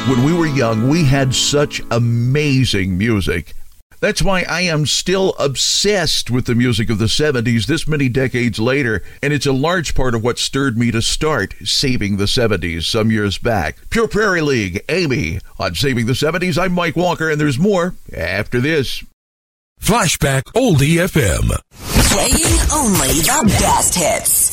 When we were young, we had such amazing music. That's why I am still obsessed with the music of the 70s this many decades later, and it's a large part of what stirred me to start Saving the 70s some years back. Pure Prairie League, Amy. On Saving the 70s, I'm Mike Walker, and there's more after this. Flashback Oldie FM. Playing only the best hits.